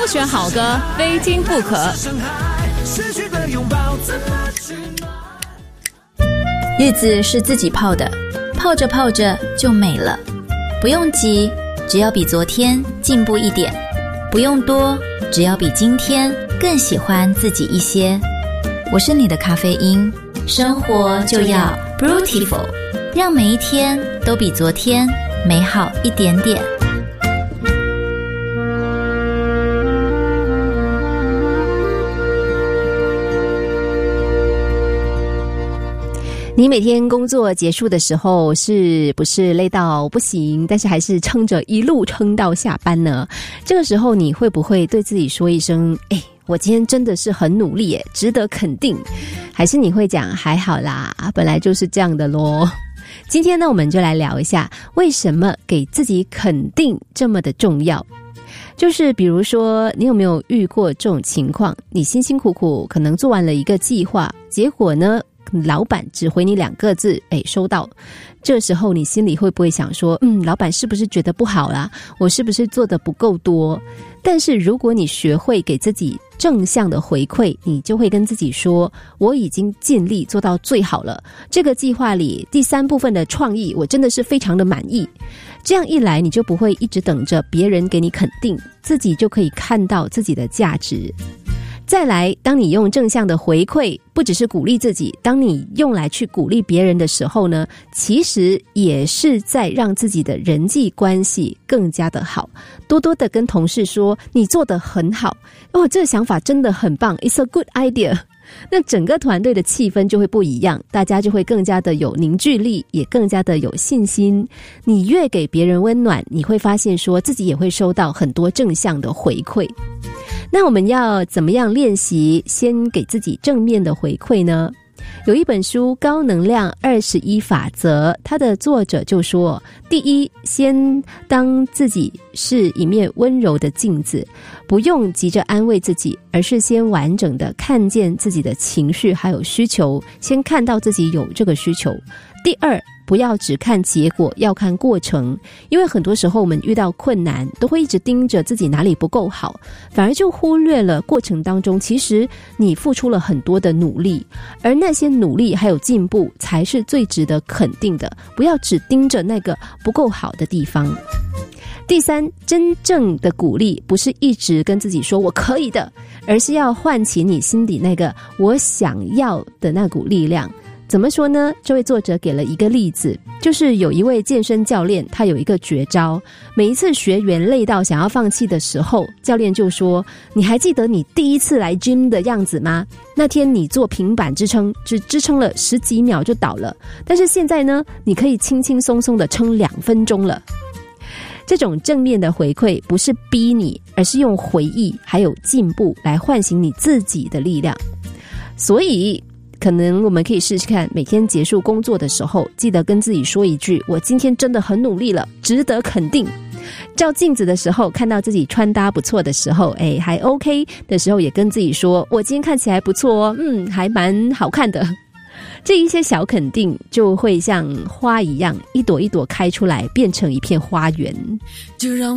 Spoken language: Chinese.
挑选好歌，非听不可。 日子是自己泡的，泡着泡着就美了。不用急，只要比昨天进步一点；不用多，只要比今天更喜欢自己一些。我是你的咖啡因，生活就要 Brutiful， 让每一天都比昨天美好一点点。 你每天工作结束的时候是不是累到不行，但是还是撑着一路撑到下班呢？这个时候你会不会对自己说一声我今天真的是很努力耶，值得肯定？还是你会讲还好啦，本来就是这样的咯。今天呢，我们就来聊一下为什么给自己肯定这么的重要。就是比如说，你有没有遇过这种情况？你辛辛苦苦可能做完了一个计划，结果呢老板只回你2个字，收到。这时候你心里会不会想说，老板是不是觉得不好啦？我是不是做得不够多？但是如果你学会给自己正向的回馈，你就会跟自己说，我已经尽力做到最好了。这个计划里第3部分的创意，我真的是非常的满意。这样一来，你就不会一直等着别人给你肯定，自己就可以看到自己的价值。再来，当你用正向的回馈，不只是鼓励自己，当你用来去鼓励别人的时候呢，其实也是在让自己的人际关系更加的好。多多的跟同事说，你做得很好，这个想法真的很棒， It's a good idea。那整个团队的气氛就会不一样，大家就会更加的有凝聚力，也更加的有信心。你越给别人温暖，你会发现说自己也会收到很多正向的回馈。那我们要怎么样练习先给自己正面的回馈呢？有一本书《高能量21法则》，它的作者就说，第一，先当自己是一面温柔的镜子，不用急着安慰自己，而是先完整的看见自己的情绪还有需求，先看到自己有这个需求。第二，不要只看结果，要看过程。因为很多时候我们遇到困难，都会一直盯着自己哪里不够好，反而就忽略了过程当中其实你付出了很多的努力，而那些努力还有进步才是最值得肯定的，不要只盯着那个不够好的地方。第三，真正的鼓励不是一直跟自己说我可以的，而是要唤起你心底那个我想要的那股力量。怎么说呢？这位作者给了一个例子，就是有一位健身教练，他有一个绝招，每一次学员累到想要放弃的时候，教练就说，你还记得你第一次来 gym 的样子吗？那天你做平板支撑，只支撑了10几秒就倒了，但是现在呢，你可以轻轻松松的撑2分钟了。这种正面的回馈不是逼你，而是用回忆还有进步来唤醒你自己的力量。所以可能我们可以试试看，每天结束工作的时候，记得跟自己说一句，我今天真的很努力了，值得肯定。照镜子的时候，看到自己穿搭不错的时候，还 OK 的时候，也跟自己说，我今天看起来不错哦，还蛮好看的。这一些小肯定就会像花一样，一朵一朵开出来，变成一片花园。就让